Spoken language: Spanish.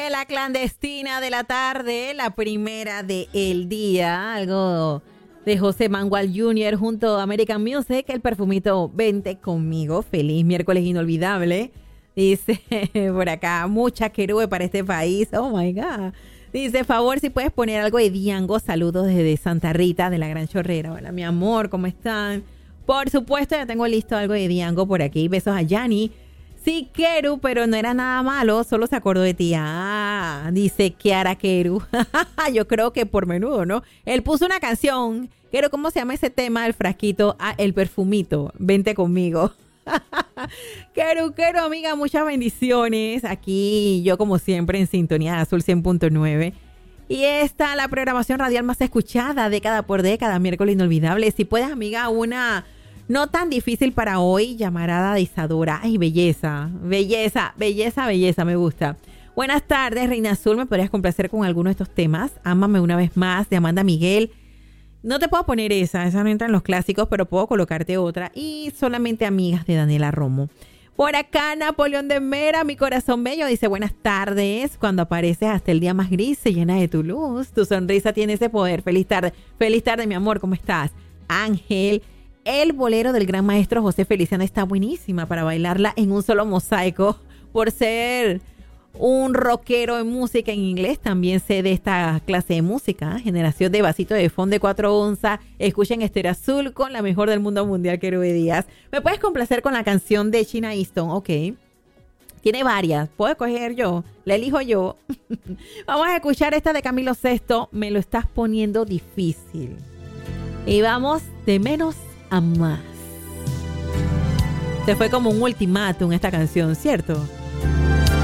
La clandestina de la tarde, la primera del día, algo de José Mangual Jr. junto a American Music, el perfumito Vente Conmigo. Feliz miércoles inolvidable. Dice por acá, mucha querube para este país. Oh my God. Dice, favor, si puedes poner algo de Diango. Saludos desde Santa Rita de la Gran Chorrera. Hola, mi amor, ¿cómo están? Por supuesto, ya tengo listo algo de Diango por aquí. Besos a Yanni. Sí, Keru, pero no era nada malo, solo se acordó de ti. Ah, dice Kiara Keru. Yo creo que por menudo, ¿no? Él puso una canción. Keru, ¿cómo se llama ese tema? El frasquito, el perfumito. Vente conmigo. Keru, amiga, muchas bendiciones. Aquí yo, como siempre, en sintonía de Azul 100.9. Y esta, la programación radial más escuchada década por década, miércoles inolvidable. Si puedes, amiga, una... no tan difícil para hoy, llamarada de Isadora. Ay, belleza, me gusta. Buenas tardes, Reina Azul. ¿Me podrías complacer con alguno de estos temas? Ámame una vez más, de Amanda Miguel. No te puedo poner esa no entra en los clásicos, pero puedo colocarte otra. Y Solamente Amigas, de Daniela Romo. Por acá, Napoleón de Mera, mi corazón bello, dice, buenas tardes. Cuando apareces hasta el día más gris, se llena de tu luz. Tu sonrisa tiene ese poder. Feliz tarde, mi amor, ¿cómo estás? Ángel. El bolero del gran maestro José Feliciano está buenísima para bailarla en un solo mosaico. Por ser un rockero en música en inglés, también sé de esta clase de música. Generación de vasito de fondo de 4 onzas. Escuchen Estéreo Azul con la mejor del mundo mundial, Querube Díaz. ¿Me puedes complacer con la canción de China Easton? Ok. Tiene varias. ¿Puedo escoger yo? La elijo yo. Vamos a escuchar esta de Camilo Sesto. Me lo estás poniendo difícil. Y vamos de menos a más. Se fue como un ultimátum esta canción, ¿cierto?